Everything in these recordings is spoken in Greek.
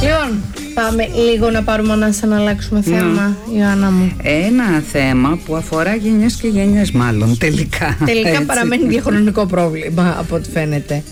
Λοιπόν, πάμε λίγο να πάρουμε να αλλάξουμε θέμα, Ιωάννα μου. Ένα θέμα που αφορά γενιές και γενιές, μάλλον τελικά. Τελικά παραμένει διαχρονικό πρόβλημα από ό,τι φαίνεται.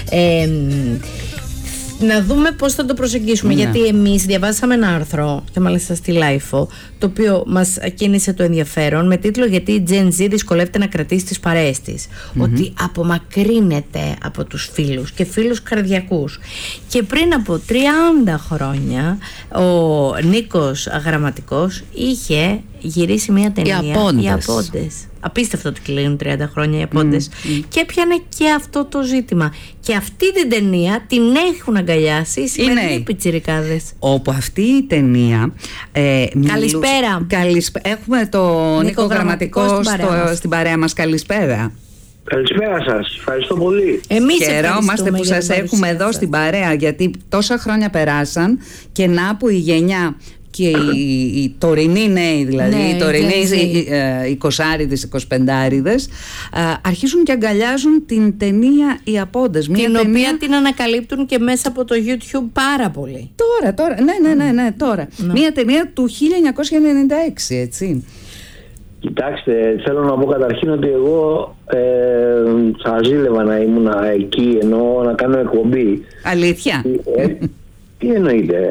Να δούμε πώς θα το προσεγγίσουμε, γιατί εμείς διαβάσαμε ένα άρθρο και μάλιστα στη Λάιφο, το οποίο μας κίνησε το ενδιαφέρον με τίτλο «Γιατί η Gen Z δυσκολεύεται να κρατήσει τις παρέες της». Ότι απομακρύνεται από τους φίλους και φίλους καρδιακούς. Και πριν από 30 χρόνια ο Νίκος Γραμματικός είχε γυρίσει μια ταινία, οι Απόντες. Απίστευτο ότι κλείνουν 30 χρόνια οι Απόντες. Και έπιανε και αυτό το ζήτημα. Και αυτή την ταινία την έχουν αγκαλιάσει οι σημερινοί πιτσιρικάδες. Όπου αυτή η ταινία. Καλησπέρα. Έχουμε το Νίκο Γραμματικό στην παρέα μας. Καλησπέρα. Καλησπέρα σας. Ευχαριστώ πολύ. Εμείς χαιρόμαστε που σας έχουμε εδώ στην παρέα, γιατί τόσα χρόνια περάσαν και να που η γενιά και οι τωρινοί νέοι, δηλαδή οι τωρινοί 20άριδες, 25άριδες αρχίζουν και αγκαλιάζουν την ταινία «Οι Απόντες». Την οποία την ανακαλύπτουν και μέσα από το YouTube πάρα πολύ. Τώρα, ναι, τώρα. Μια ταινία του 1996, έτσι. Κοιτάξτε, θέλω να πω καταρχήν ότι εγώ θα ζήλευα να ήμουν εκεί, ενώ να κάνω εκπομπή. Αλήθεια? Τι εννοείται?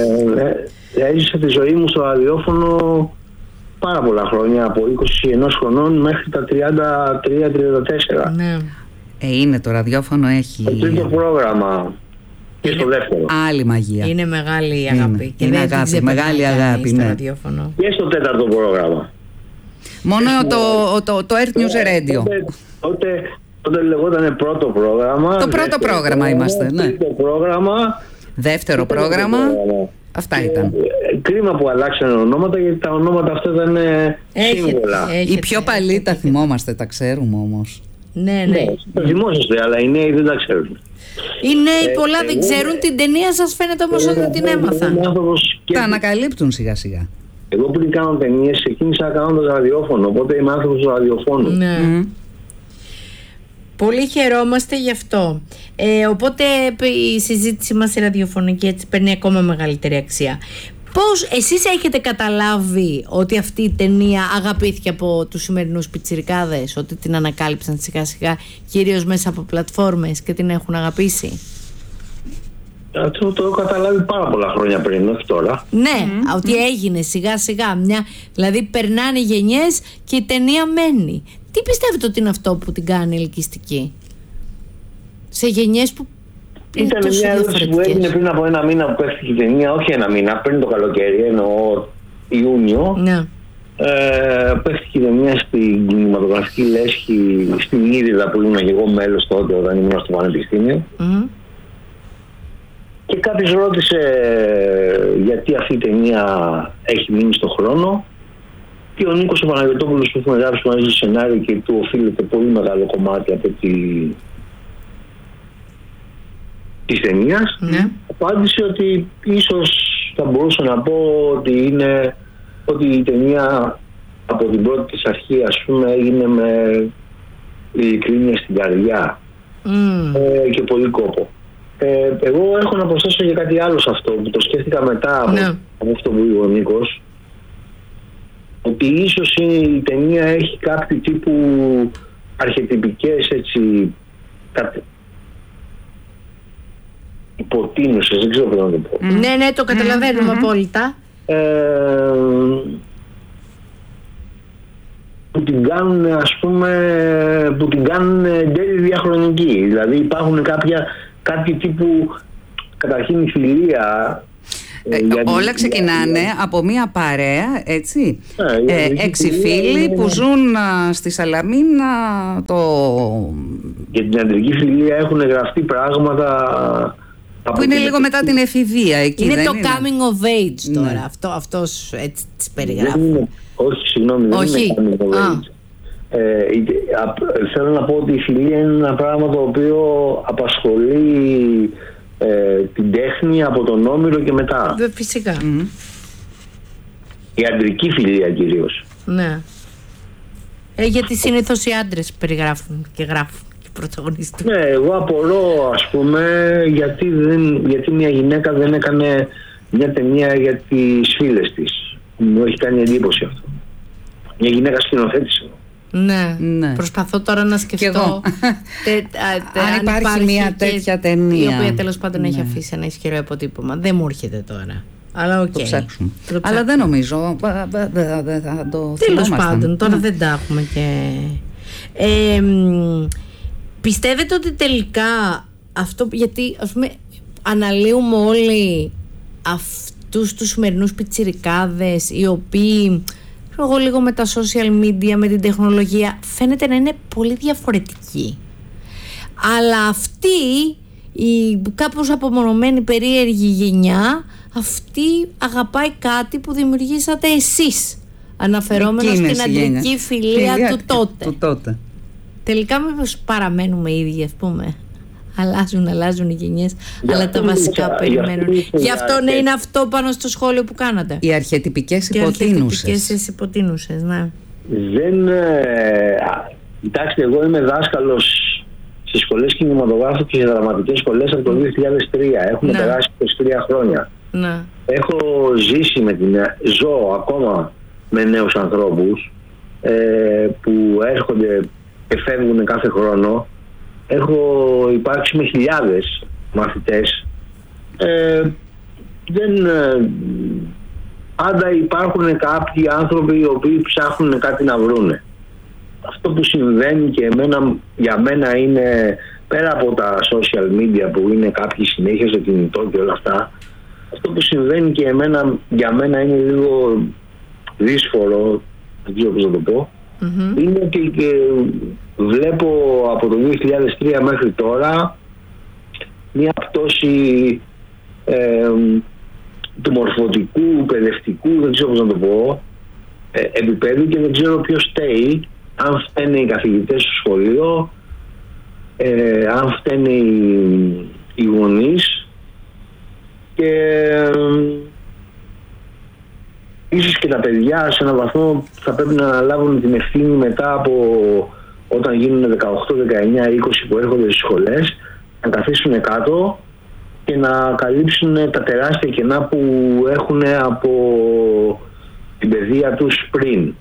Έζησα τη ζωή μου στο ραδιόφωνο πάρα πολλά χρόνια, από 21 χρονών μέχρι τα 33-34. Ναι. Είναι το ραδιόφωνο, έχει... Το τρίτο πρόγραμμα και στο δεύτερο. Άλλη μαγεία. Είναι μεγάλη αγάπη. Είναι αγάπη, μεγάλη αγάπη, στο ραδιόφωνο. Και στο τέταρτο πρόγραμμα. Μόνο το Earth News Radio. Τότε λεγόταν πρώτο πρόγραμμα. Το πρώτο πρόγραμμα είμαστε, ναι. Τρίτο πρόγραμμα. Δεύτερο πρόγραμμα. Αυτά ήταν. Κρίμα που αλλάξανε ονόματα, γιατί τα ονόματα αυτά ήταν σύμβολα. Οι πιο παλιοί τα θυμόμαστε, τα ξέρουμε όμως. Ναι. Τα θυμόσαστε, αλλά οι νέοι δεν τα ξέρουν. Οι νέοι πολλά δεν ξέρουν την ταινία, σας φαίνεται όμως ότι την έμαθαν. Τα ανακαλύπτουν σιγά σιγά. Εγώ πριν κάνω ταινίες ξεκίνησα κάνοντας ραδιόφωνο, οπότε είμαι άνθρωπος του ραδιοφώνου. Ναι. Πολύ χαιρόμαστε γι' αυτό. Οπότε η συζήτηση μας η ραδιοφωνική έτσι παίρνει ακόμα μεγαλύτερη αξία. Πώς εσείς έχετε καταλάβει ότι αυτή η ταινία αγαπήθηκε από τους σημερινούς πιτσιρικάδες, ότι την ανακάλυψαν σιγά σιγά, κυρίως μέσα από πλατφόρμες, και την έχουν αγαπήσει? Το έχω καταλάβει πάρα πολλά χρόνια πριν, όχι τώρα. Ναι, ότι έγινε σιγά σιγά δηλαδή περνάνε γενιές και η ταινία μένει. Τι πιστεύετε ότι είναι αυτό που την κάνει ελκυστική σε γενιές που ήταν μια ερώτηση που έγινε πριν από ένα μήνα που πέφτει η ταινία, όχι ένα μήνα, πριν το καλοκαίρι, εννοώ Ιούνιο. Ναι. Πέφτει η ταινία στην κινηματογραφική λέσχη στην Ήριδα, που ήμουν και εγώ μέλος τότε όταν ήμουν στο πανεπιστήμιο. Και κάποιος ρώτησε γιατί αυτή η ταινία έχει μείνει στον χρόνο, και ο Νίκος ο Παναγιωτόπουλος, που έχουμε γράψει μαζί στο σενάριο και του οφείλεται πολύ μεγάλο κομμάτι από της ταινίας, απάντησε ότι ίσως θα μπορούσα να πω ότι η ταινία από την πρώτη της αρχή, ας πούμε, έγινε με ειλικρίνεια στην καρδιά και πολύ κόπο. Εγώ έχω να προσθέσω για κάτι άλλο σε αυτό που το σκέφτηκα μετά από αυτό που είπε ο Νίκος, ότι ίσως η ταινία έχει κάποιο τύπου αρχετυπικές υποτείνουσες, δεν ξέρω πώς να το πω. Ναι, το καταλαβαίνουμε απόλυτα. Που την κάνουν, ας πούμε, που την κάνουν εν τέλει διαχρονική. Δηλαδή υπάρχουν κάποιοι τύπου, καταρχήν η φιλία. Όλα ξεκινάνε από μια παρέα, έτσι, 6 φίλοι που ζουν στη Σαλαμίνα. Για την αντρική φιλία έχουν γραφτεί πράγματα που είναι λίγο μετά την εφηβεία εκεί. Είναι το coming of age τώρα. Αυτός έτσι τις περιγράφει. Όχι, συγγνώμη, δεν είναι coming of age. Θέλω να πω ότι η φιλία είναι ένα πράγμα το οποίο απασχολεί την τέχνη από τον Όμηρο και μετά. Φυσικά. Η αντρική φιλία κυρίως. Ναι. Γιατί συνήθως οι άντρες περιγράφουν και γράφουν και του πρωταγωνιστού. Ναι, εγώ απορώ, ας πούμε, γιατί μια γυναίκα δεν έκανε μια ταινία για τις φίλες της. Μου έχει κάνει εντύπωση αυτό. Μια γυναίκα σκηνοθέτησε. Ναι. Προσπαθώ τώρα να σκεφτώ αν υπάρχει μια τέτοια ταινία, η οποία τέλος πάντων έχει αφήσει ένα ισχυρό αποτύπωμα. Δεν μου έρχεται τώρα. Αλλά οκ. Το ψάξουμε. Αλλά δεν νομίζω. Θα το τέλος πάντων, τώρα δεν τα έχουμε και. Πιστεύετε ότι τελικά αυτό, γιατί ας πούμε αναλύουμε όλοι αυτούς τους σημερινούς πιτσιρικάδες οι οποίοι εγώ λίγο με τα social media, με την τεχνολογία φαίνεται να είναι πολύ διαφορετικοί, αλλά αυτή η κάπως απομονωμένη περίεργη γενιά, αυτή αγαπάει κάτι που δημιουργήσατε εσείς, αναφερόμενο στην αντρική φιλία του τότε. Τελικά μήπως παραμένουμε ίδιοι, ας πούμε? Αλλάζουν οι γενιές, αλλά τα βασικά περιμένουν. Γι' αυτό είναι αυτό πάνω στο σχόλιο που κάνατε. Οι αρχετυπικές υποτείνουσες, ναι. Κοιτάξτε, εγώ είμαι δάσκαλος σε σχολές κινηματογράφου και σε δραματικές σχολές από το 2003. Έχουν περάσει 23 χρόνια. Ναι. Έχω ζήσει ζω ακόμα με νέους ανθρώπους που έρχονται και φεύγουν κάθε χρόνο. Έχω υπάρξει με χιλιάδες μαθητές. Πάντα υπάρχουν κάποιοι άνθρωποι οι οποίοι ψάχνουν κάτι να βρούνε. Αυτό που συμβαίνει και για μένα είναι, πέρα από τα social media που είναι κάποιοι συνέχεια στο κινητό και όλα αυτά, αυτό που συμβαίνει και για μένα είναι λίγο δύσφορο, δεν ξέρω πώς να το πω, είναι ότι βλέπω από το 2003 μέχρι τώρα μια πτώση του μορφωτικού, παιδευτικού, δεν ξέρω πώς να το πω, επίπεδου, και δεν ξέρω ποιος φταίει, αν φταίνε οι καθηγητές στο σχολείο, αν φταίνε οι γονείς, και ίσως και τα παιδιά σε έναν βαθμό θα πρέπει να αναλάβουν την ευθύνη μετά από όταν γίνουν 18, 19, 20 που έρχονται στις σχολές, να καθίσουν κάτω και να καλύψουν τα τεράστια κενά που έχουν από την παιδεία τους πριν.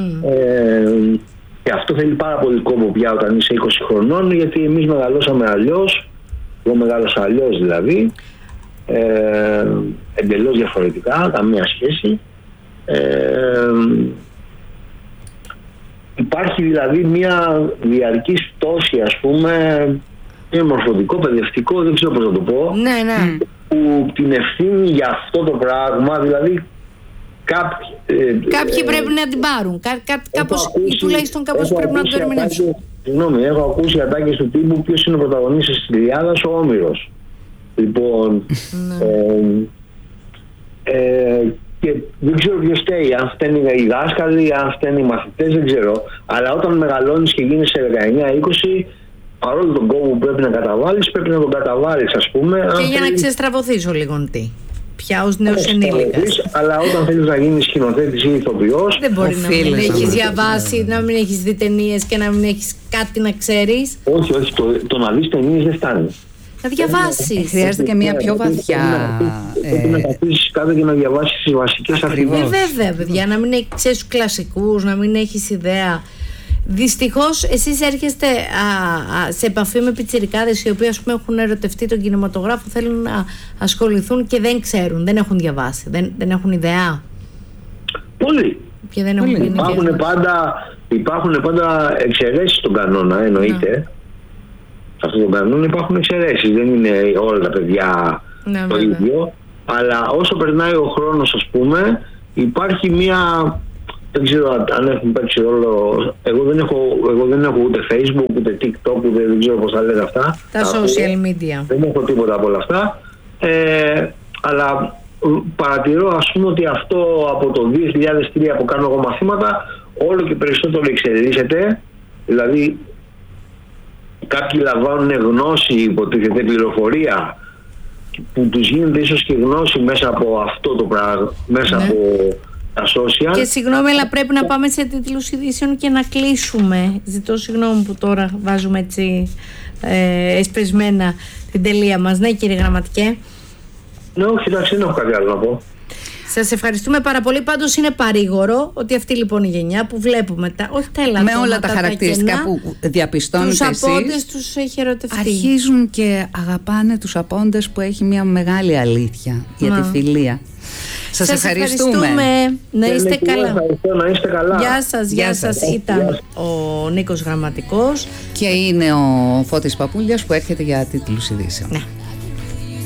Και αυτό θέλει πάρα πολύ κόπο πια όταν είσαι 20 χρονών, γιατί εμείς μεγαλώσαμε αλλιώς, εγώ μεγάλωσα αλλιώς δηλαδή, εντελώς διαφορετικά, καμία σχέση. Υπάρχει δηλαδή μια διαρκής πτώση, ας πούμε, είναι μορφωτικό, παιδευτικό, δεν ξέρω πώς να το πω, που την ευθύνη για αυτό το πράγμα, δηλαδή κάποιοι πρέπει να την πάρουν, τουλάχιστον κάπως πρέπει να το ερμηνεύσουν. Συγγνώμη, έχω ακούσει ατάκες του τύπου ποιος είναι ο πρωταγωνίστης της Ιλιάδας, ο Όμηρος. Λοιπόν, και δεν ξέρω ποιος φταίει, αν φταίνουν οι δάσκαλοι, αν φταίνουν οι μαθητές, δεν ξέρω. Αλλά όταν μεγαλώνεις και γίνεις σε 19-20, παρόλο τον κόπο που πρέπει να καταβάλεις, πρέπει να τον καταβάλεις, ας πούμε. Και για να ξεστραβωθείς ο λίγον τι. Πια ως νέος ενήλικας. Αλλά όταν θέλεις να γίνεις σκηνοθέτης ή ηθοποιός, δεν μπορεί να μην έχεις διαβάσει, να μην έχεις δει ταινίες και να μην έχεις κάτι να ξέρεις. Όχι, το να δεις ταινίες δεν φτάνει. Να διαβάσεις. Χρειάζεται και μια πιο βαθιά. Πρέπει να καθίσεις κάτω και να διαβάσεις τις βασικές αρχές. Βέβαια, παιδιά, να μην ξέρεις τους κλασικούς, να μην έχεις ιδέα. Δυστυχώς εσείς έρχεστε σε επαφή με πιτσιρικάδες οι οποίοι, ας πούμε, έχουν ερωτευτεί τον κινηματογράφο, θέλουν να ασχοληθούν και δεν ξέρουν, δεν έχουν διαβάσει, δεν έχουν ιδέα. Πολύ. Και δεν έχουν υπάρχουν πάντα εξαιρέσεις στον κανόνα, εννοείται. Σε αυτόν τον κανόνα υπάρχουν εξαιρέσεις, δεν είναι όλα τα παιδιά το ίδιο. Αλλά όσο περνάει ο χρόνος, ας πούμε, υπάρχει μια... Δεν ξέρω αν έχουν παίξει ρόλο. Εγώ δεν έχω ούτε Facebook, ούτε TikTok, ούτε δεν ξέρω πώς τα λένε αυτά. Τα social media. Δεν έχω τίποτα από όλα αυτά. Αλλά παρατηρώ, ας πούμε, ότι αυτό από το 2003 που κάνω εγώ μαθήματα, όλο και περισσότερο εξελίσσεται. Δηλαδή, κάποιοι λαμβάνουν γνώση, υποτίθεται πληροφορία, που τους γίνεται ίσως και γνώση μέσα από αυτό το πράγμα, μέσα από τα social. Και συγγνώμη, αλλά πρέπει να πάμε σε τίτλους ειδήσεων και να κλείσουμε. Ζητώ συγγνώμη που τώρα βάζουμε έτσι εσπεσμένα την τελεία μας. Ναι, κύριε Γραμματικέ. Ναι, όχι, εντάξει, δεν έχω κάτι άλλο να πω. Σας ευχαριστούμε πάρα πολύ. Πάντως είναι παρήγορο ότι αυτή λοιπόν η γενιά που βλέπουμε όχι τα ελαττώματα, με όλα τα χαρακτηριστικά που διαπιστώνετε εσείς, τους απόντες τους έχει ερωτευτεί. Αρχίζουν και αγαπάνε τους απόντες που έχει μια μεγάλη αλήθεια για τη φιλία. Σας ευχαριστούμε. Να είστε καλά. Να είστε καλά. Γεια σας. Ήταν ο Νίκος Γραμματικός και είναι ο Φώτης Παπούλιας που έρχεται για τίτλους ειδήσεων. Ναι.